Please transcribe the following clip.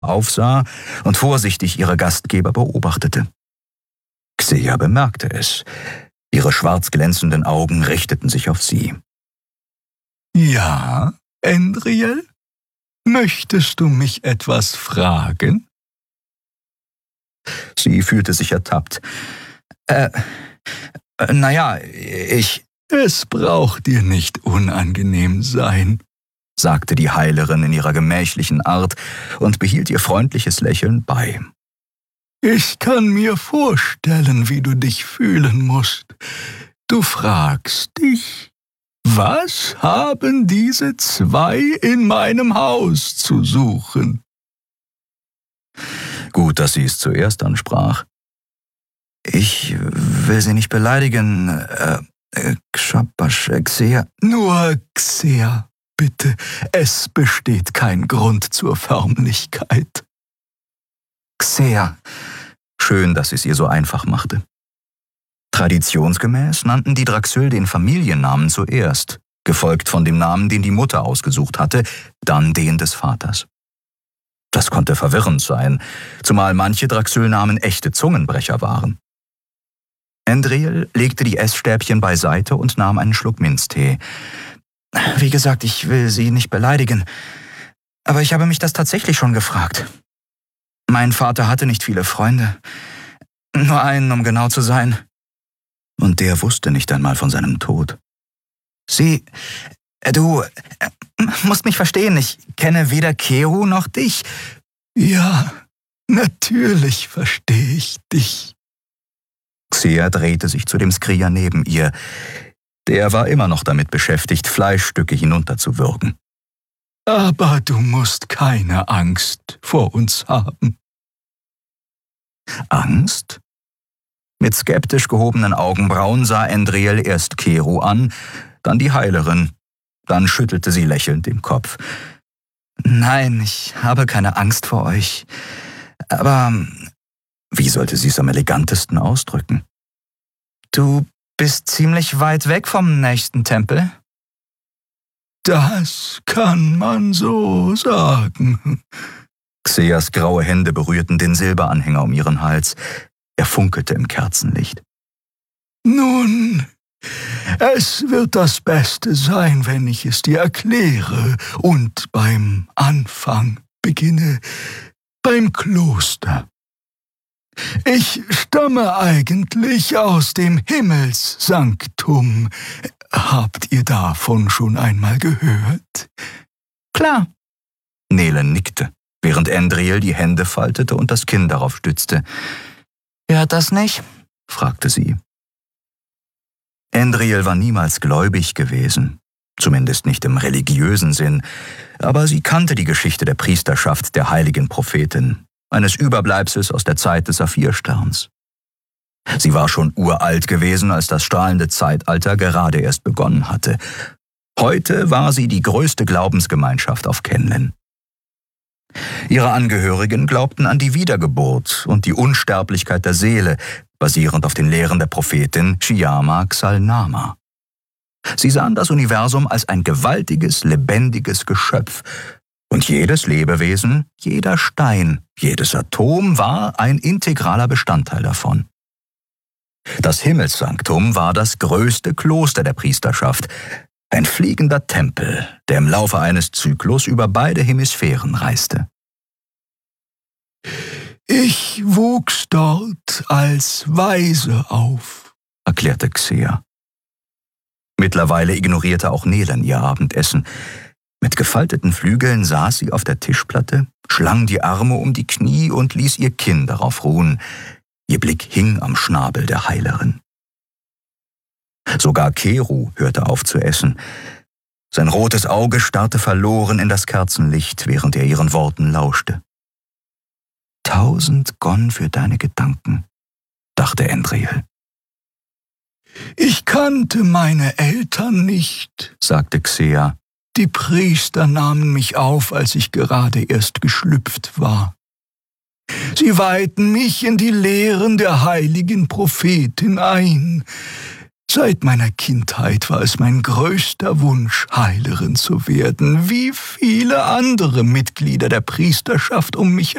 aufsah und vorsichtig ihre Gastgeber beobachtete. Xea bemerkte es. Ihre schwarz glänzenden Augen richteten sich auf sie. »Ja, Endriel? Möchtest du mich etwas fragen?« Sie fühlte sich ertappt. Naja, »Es braucht dir nicht unangenehm sein«, sagte die Heilerin in ihrer gemächlichen Art und behielt ihr freundliches Lächeln bei. »Ich kann mir vorstellen, wie du dich fühlen musst. Du fragst dich, was haben diese zwei in meinem Haus zu suchen?« Gut, dass sie es zuerst ansprach. »Ich will Sie nicht beleidigen, Xea.« »Nur Xea, bitte. Es besteht kein Grund zur Förmlichkeit.« Xea. Schön, dass es ihr so einfach machte. Traditionsgemäß nannten die Draxyl den Familiennamen zuerst, gefolgt von dem Namen, den die Mutter ausgesucht hatte, dann den des Vaters. Das konnte verwirrend sein, zumal manche Draxyl-Namen echte Zungenbrecher waren. Endriel legte die Essstäbchen beiseite und nahm einen Schluck Minztee. »Wie gesagt, ich will Sie nicht beleidigen, aber ich habe mich das tatsächlich schon gefragt. Mein Vater hatte nicht viele Freunde, nur einen, um genau zu sein. Und der wusste nicht einmal von seinem Tod. Du musst mich verstehen, ich kenne weder Keru noch dich.« »Ja, natürlich verstehe ich dich.« Xea drehte sich zu dem Skrier neben ihr. Der war immer noch damit beschäftigt, Fleischstücke hinunterzuwürgen. »Aber du musst keine Angst vor uns haben.« Angst? Mit skeptisch gehobenen Augenbrauen sah Endriel erst Keru an, dann die Heilerin. Dann schüttelte sie lächelnd den Kopf. »Nein, ich habe keine Angst vor euch. Aber wie sollte sie es am elegantesten ausdrücken? Du bist ziemlich weit weg vom nächsten Tempel?« »Das kann man so sagen.« Xeas graue Hände berührten den Silberanhänger um ihren Hals. Er funkelte im Kerzenlicht. »Nun, es wird das Beste sein, wenn ich es dir erkläre und beim Anfang beginne, beim Kloster. Ich stamme eigentlich aus dem Himmelssanktum. Habt ihr davon schon einmal gehört?« »Klar.« Nele nickte, während Endriel die Hände faltete und das Kinn darauf stützte. »Hört das nicht?« fragte sie. Endriel war niemals gläubig gewesen, zumindest nicht im religiösen Sinn, aber sie kannte die Geschichte der Priesterschaft der heiligen Prophetin, eines Überbleibsels aus der Zeit des Saphirsterns. Sie war schon uralt gewesen, als das strahlende Zeitalter gerade erst begonnen hatte. Heute war sie die größte Glaubensgemeinschaft auf Kenlen. Ihre Angehörigen glaubten an die Wiedergeburt und die Unsterblichkeit der Seele, basierend auf den Lehren der Prophetin Shiyama Xalnama. Sie sahen das Universum als ein gewaltiges, lebendiges Geschöpf, und jedes Lebewesen, jeder Stein, jedes Atom war ein integraler Bestandteil davon. Das Himmelssanktum war das größte Kloster der Priesterschaft, ein fliegender Tempel, der im Laufe eines Zyklus über beide Hemisphären reiste. »Ich wuchs dort als Waise auf«, erklärte Xea. Mittlerweile ignorierte auch Nelen ihr Abendessen. Mit gefalteten Flügeln saß sie auf der Tischplatte, schlang die Arme um die Knie und ließ ihr Kinn darauf ruhen. Ihr Blick hing am Schnabel der Heilerin. Sogar Keru hörte auf zu essen. Sein rotes Auge starrte verloren in das Kerzenlicht, während er ihren Worten lauschte. 1000 Gon für deine Gedanken, dachte Endriel. »Ich kannte meine Eltern nicht«, sagte Xea. »Die Priester nahmen mich auf, als ich gerade erst geschlüpft war. Sie weihten mich in die Lehren der heiligen Prophetin ein. Seit meiner Kindheit war es mein größter Wunsch, Heilerin zu werden, wie viele andere Mitglieder der Priesterschaft um mich